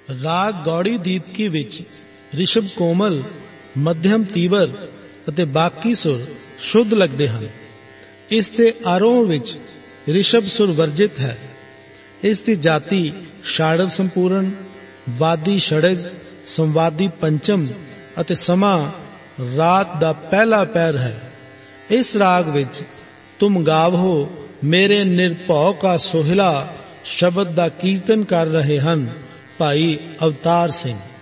ਰਾਗ ਗੌੜੀ ਦੀਪਕੀ ਵਿੱਚ ਰਿਸ਼ਭ ਕੋਮਲ, ਮੱਧਮ ਤੀਬਰ ਅਤੇ ਬਾਕੀ ਸੁਰ ਸ਼ੁੱਧ ਲੱਗਦੇ ਹਨ। ਇਸ ਦੇ ਆਰੋਹ ਵਿੱਚ ਰਿਸ਼ਭ ਸੁਰ ਵਰਜਿਤ ਹੈ। ਇਸ ਦੀ ਜਾਤੀ ਸ਼ਾੜਵ ਸੰਪੂਰਨ, ਵਾਦੀ षड्ज, ਸੰਵਾਦੀ ਪੰਚਮ ਅਤੇ ਸਮਾਂ ਰਾਤ ਦਾ ਪਹਿਲਾ ਪਹਿਰ ਹੈ। ਇਸ ਰਾਗ ਵਿੱਚ ਤੁਮ ਗਾਵੋ ਮੇਰੇ ਨਿਰਭਉ ਕਾ ਸੋਹਿਲਾ ਸ਼ਬਦ ਦਾ ਕੀਰਤਨ ਕਰ ਰਹੇ ਹਨ ਭਾਈ ਅਵਤਾਰ ਸਿੰਘ।